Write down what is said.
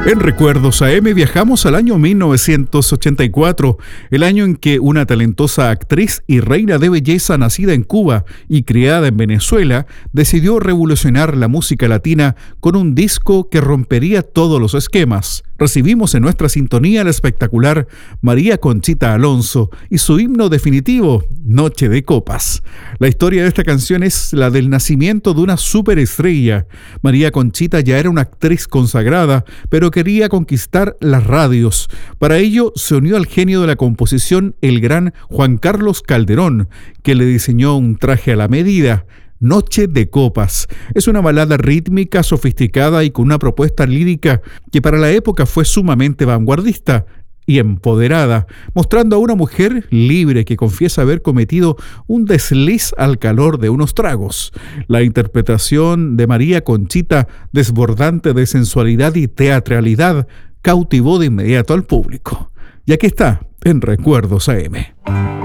En Recuerdos AM viajamos al año 1984, el año en que una talentosa actriz y reina de belleza nacida en Cuba y criada en Venezuela decidió revolucionar la música latina con un disco que rompería todos los esquemas. Recibimos en nuestra sintonía la espectacular María Conchita Alonso y su himno definitivo, Noche de Copas. La historia de esta canción es la del nacimiento de una superestrella. María Conchita ya era una actriz consagrada, pero quería conquistar las radios. Para ello se unió al genio de la composición, el gran Juan Carlos Calderón, que le diseñó un traje a la medida. Noche de Copas es una balada rítmica, sofisticada y con una propuesta lírica que para la época fue sumamente vanguardista y empoderada, mostrando a una mujer libre que confiesa haber cometido un desliz al calor de unos tragos. La interpretación de María Conchita, desbordante de sensualidad y teatralidad, cautivó de inmediato al público. Y aquí está, en Recuerdos AM.